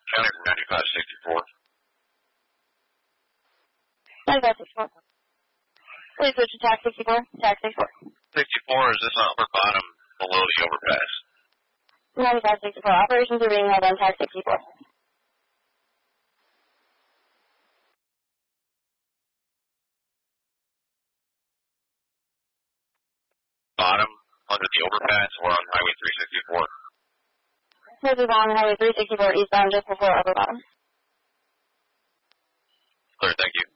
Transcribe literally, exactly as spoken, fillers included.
County from ninety-five sixty-four. ninety-five sixty-four. Please switch to tax sixty-four. Tax sixty-four. sixty-four, is this on upper bottom below the overpass? ninety-five sixty-four. Operations are being held on tax sixty-four. Bottom, under the overpass, or on Highway three sixty-four? This is on Highway three sixty-four eastbound just before upper bottom. Clear, thank you.